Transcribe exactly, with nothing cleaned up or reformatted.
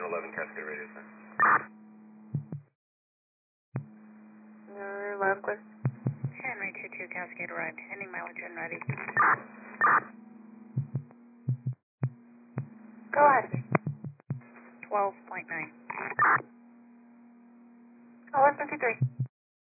eleven Cascade radio, sir. Uh, lab clear. Henry two two Cascade arrived. Ending mileage and ready. Go ahead. twelve point nine. Oh, one fifty-three.